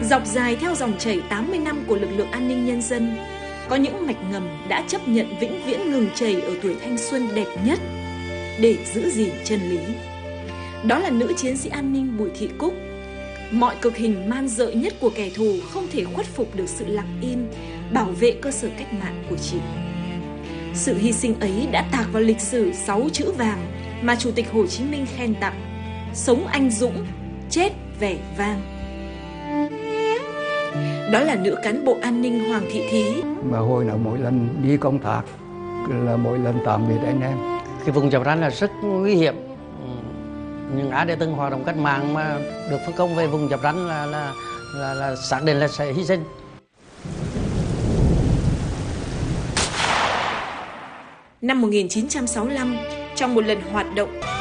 Dọc dài theo dòng chảy 80 năm của lực lượng an ninh nhân dân, có những mạch ngầm đã chấp nhận vĩnh viễn ngừng chảy ở tuổi thanh xuân đẹp nhất để giữ gìn chân lý. Đó là nữ chiến sĩ an ninh Bùi Thị Cúc. Mọi cực hình man dợ nhất của kẻ thù không thể khuất phục được sự lặng im, bảo vệ cơ sở cách mạng của chị. Sự hy sinh ấy đã tạc vào lịch sử 6 chữ vàng mà Chủ tịch Hồ Chí Minh khen tặng: sống anh dũng, chết vẻ vang. Đó là nữ cán bộ an ninh Hoàng Thị Thí. Mà hồi nào mỗi lần đi công tác là mỗi lần tạm biệt anh em. Cái vùng Giáp Ranh là rất nguy hiểm. Nhưng ai đã từng hoạt động cách mạng mà được phân công về vùng Giáp Ranh là xác định là sẽ hy sinh. Năm 1965, trong một lần hoạt động,